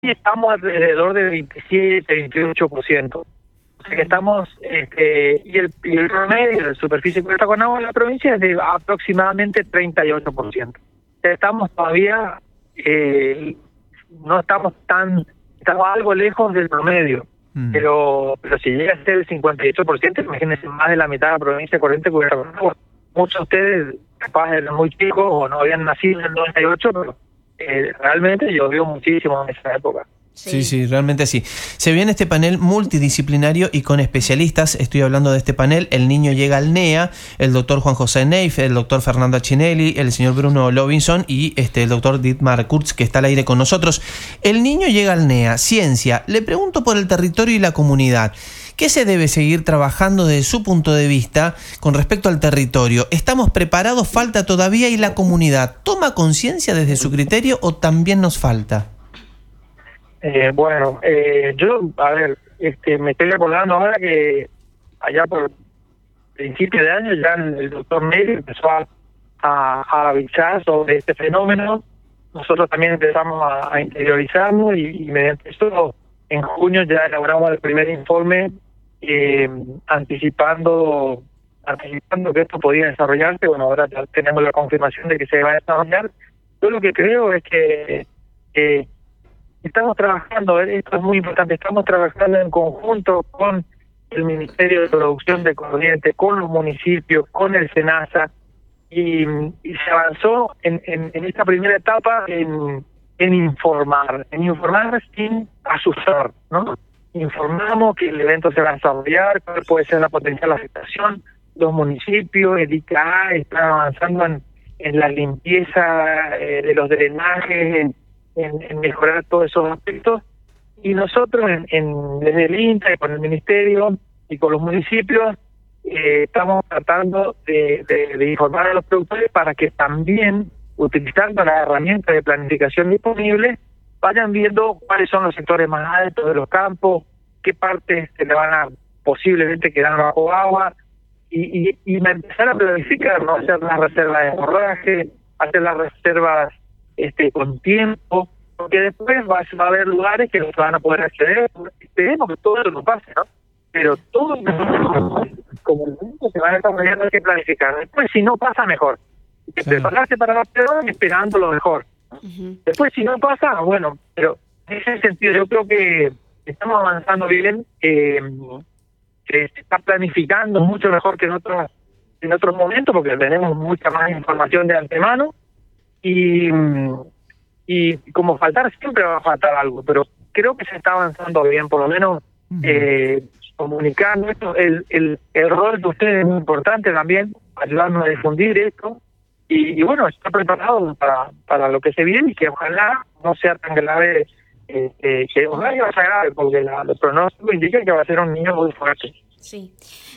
y estamos alrededor de 27-28%. O sea que estamos, y el promedio de superficie cubierta con agua en la provincia es de aproximadamente 38%. O sea, estamos todavía, no estamos estamos algo lejos del promedio. Pero si llega a ser el 58%, imagínense, más de la mitad de la provincia de Corrientes cubierta con agua. Muchos de ustedes capaz eran muy chicos o no habían nacido en el 98, pero realmente llovió muchísimo en esa época. Sí, realmente sí. Se viene este panel multidisciplinario y con especialistas. Estoy hablando de este panel: El niño llega al NEA, el doctor Juan José Neif, el doctor Fernando Achinelli, el señor Bruno Lobinson y el doctor Dietmar Kurz, que está al aire con nosotros. El niño llega al NEA, ciencia. Le pregunto por el territorio y la comunidad. ¿Qué se debe seguir trabajando desde su punto de vista con respecto al territorio? ¿Estamos preparados? ¿Falta todavía? ¿Y la comunidad toma conciencia desde su criterio o también nos falta? Yo, me estoy acordando ahora que allá por principio de año ya el doctor Neri empezó a avisar sobre este fenómeno. Nosotros también empezamos a interiorizarnos y mediante eso en junio ya elaboramos el primer informe anticipando que esto podía desarrollarse. Bueno, ahora ya tenemos la confirmación de que se va a desarrollar. Yo lo que creo es que estamos trabajando, esto es muy importante, estamos trabajando en conjunto con el Ministerio de Producción de Corrientes, con los municipios, con el SENASA, y se avanzó en esta primera etapa en informar sin asustar, ¿no? Informamos que el evento se va a desarrollar, cuál puede ser la potencial afectación. Los municipios, el ICA están avanzando en la limpieza de los drenajes, en mejorar todos esos aspectos, y nosotros desde el INTA y con el Ministerio y con los municipios estamos tratando de informar a los productores para que también, utilizando las herramientas de planificación disponibles, vayan viendo cuáles son los sectores más altos de los campos, qué partes se le van a posiblemente quedar bajo agua, y empezar a planificar, ¿no? Hacer las reservas de forraje, hacer las reservas con tiempo, porque después va a haber lugares que no se van a poder acceder. Esperemos que todo eso no pase, ¿no? Pero todo como el mundo se va a desarrollar, hay que planificar. Después, si no pasa, mejor. Hay que prepararse para la peor esperando lo mejor. Después, si no pasa, bueno, pero en ese sentido yo creo que estamos avanzando bien, se está planificando mucho mejor que en otros momentos, porque tenemos mucha más información de antemano, y como faltar, siempre va a faltar algo, pero creo que se está avanzando bien, por lo menos comunicando esto. El rol de ustedes es muy importante también, ayudarnos a difundir esto, y bueno, está preparado para lo que se viene, y que ojalá no sea tan grave, que ojalá no sea grave, porque los pronósticos indican que va a ser un niño muy fuerte. Sí.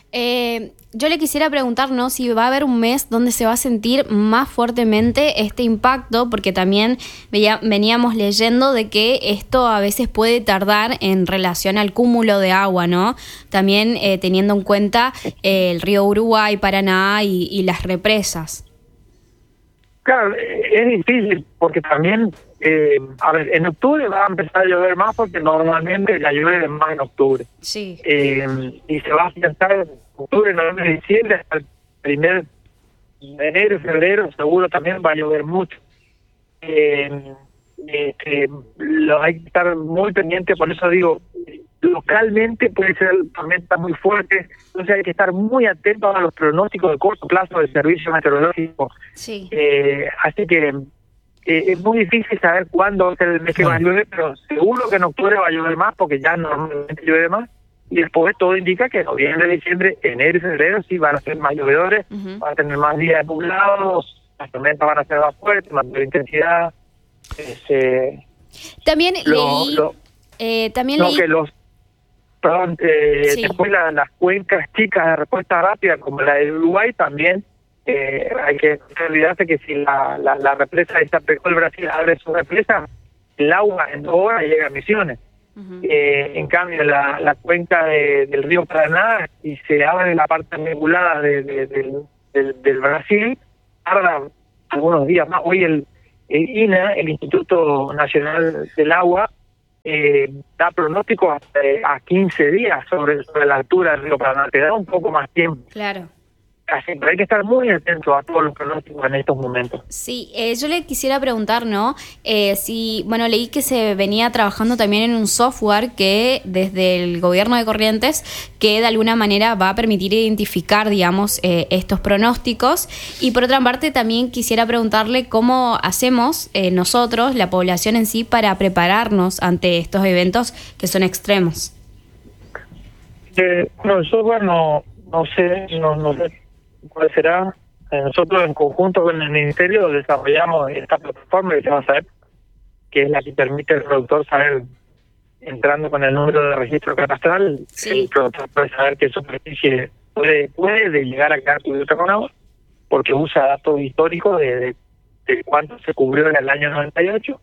Yo le quisiera preguntar, ¿no?, si va a haber un mes donde se va a sentir más fuertemente este impacto, porque también veníamos leyendo de que esto a veces puede tardar en relación al cúmulo de agua, ¿no? También teniendo en cuenta el río Uruguay, Paraná y las represas. Claro, es difícil porque también, en octubre va a empezar a llover más, porque normalmente la llueve más en octubre. Sí. Y se va a afianzar octubre, noviembre, diciembre, hasta el primer enero y febrero, seguro también va a llover mucho. Hay que estar muy pendiente, por eso digo, localmente puede ser tormentas muy fuertes, entonces hay que estar muy atentos a los pronósticos de corto plazo del servicio meteorológico. Sí. Así que es muy difícil saber cuándo va a ser el mes que va a llover, pero seguro que en octubre va a llover más, porque ya normalmente llueve más, y después todo indica que noviembre, diciembre, enero y febrero sí van a ser más llovedores, van a tener más días nublados, las tormentas van a ser más fuertes, más de intensidad. También leí sí. Después las cuencas chicas de respuesta rápida, como la de Uruguay, también hay que olvidarse que si la represa de Chapecó, el Brasil, abre su represa, el agua en 2 horas llega a Misiones. En cambio, la cuenca del río Paraná, y se abre la parte nebulada del Brasil, tarda algunos días más. Hoy el INA, el Instituto Nacional del Agua, da pronóstico a 15 días sobre la altura del río Paraná, te da un poco más tiempo. Claro. Así, pero hay que estar muy atento a todos los pronósticos en estos momentos. Sí, yo le quisiera preguntar, ¿no? Bueno, leí que se venía trabajando también en un software que desde el gobierno de Corrientes, que de alguna manera va a permitir identificar, digamos, estos pronósticos. Y por otra parte, también quisiera preguntarle cómo hacemos nosotros, la población en sí, para prepararnos ante estos eventos que son extremos. No, el software no sé cuál será. Nosotros en conjunto con el Ministerio desarrollamos esta plataforma que se llama SAEP, que es la que permite al productor saber, entrando con el número de registro catastral, sí, el productor puede saber qué superficie puede llegar a quedar cubierta con agua, porque usa datos históricos de cuánto se cubrió en el año 98.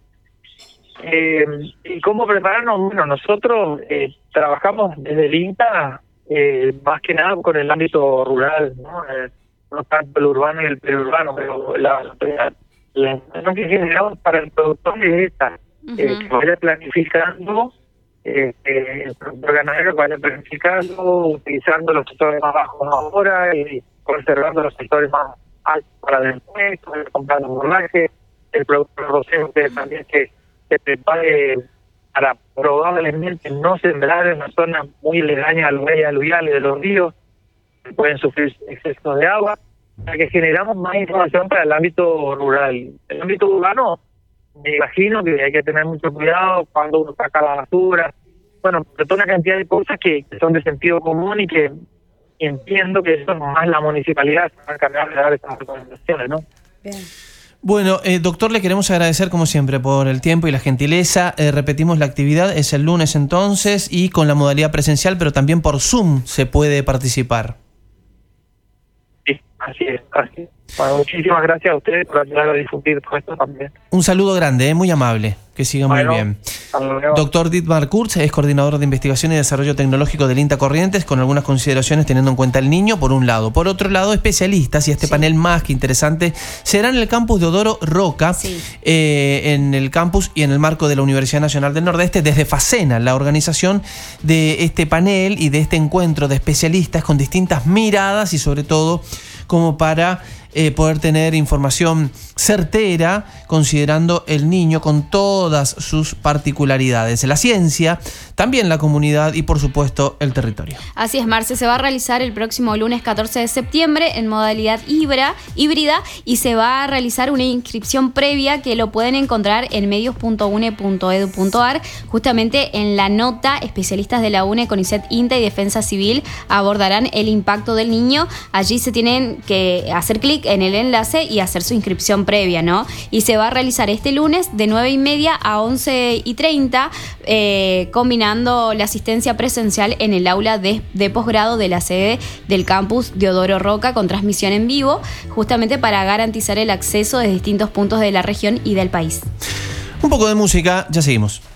¿Y cómo prepararnos? Bueno, nosotros trabajamos desde el INTA más que nada con el ámbito rural, no tanto el urbano y el periurbano, pero la información que generamos para el productor es esta, que vaya planificando, el productor ganadero vaya planificando, utilizando los sectores más bajos ahora y conservando los sectores más altos para después, comprando forraje, el productor rosero que también que se prepare para probablemente no sembrar en una zona muy aledaña a los valles aluviales de los ríos, que pueden sufrir excesos de agua, para que generamos más información para el ámbito rural. El ámbito urbano, me imagino que hay que tener mucho cuidado cuando uno saca la basura, bueno, de toda una cantidad de cosas que son de sentido común y que entiendo que eso más la municipalidad se va a encargar de dar estas recomendaciones, ¿no? Bien. Bueno, doctor, le queremos agradecer como siempre por el tiempo y la gentileza. Repetimos, la actividad es el lunes entonces y con la modalidad presencial, pero también por Zoom se puede participar. Sí, así es. Bueno, muchísimas gracias a ustedes por ayudar a difundir todo esto también. Un saludo grande, muy amable, que siga muy bien. Doctor Dietmar Kurz es coordinador de investigación y desarrollo tecnológico del INTA Corrientes, con algunas consideraciones teniendo en cuenta el niño, por un lado. Por otro lado, especialistas, y este panel más que interesante, será en el campus Deodoro Roca, en el campus y en el marco de la Universidad Nacional del Nordeste, desde FACENA, la organización de este panel y de este encuentro de especialistas con distintas miradas y sobre todo como para poder tener información certera, considerando el niño con todas sus particularidades, la ciencia, también la comunidad y por supuesto el territorio. Así es, Marce, se va a realizar el próximo lunes 14 de septiembre en modalidad híbrida y se va a realizar una inscripción previa que lo pueden encontrar en medios.une.edu.ar. Justamente en la nota, especialistas de la UNE, CONICET, INTA y Defensa Civil abordarán el impacto del niño. Allí se tienen que hacer clic en el enlace y hacer su inscripción previa, ¿no? Y se va a realizar este lunes de 9:30 a 11:30, combinando la asistencia presencial en el aula de posgrado de la sede del campus Deodoro Roca con transmisión en vivo, justamente para garantizar el acceso de distintos puntos de la región y del país. Un poco de música, ya seguimos.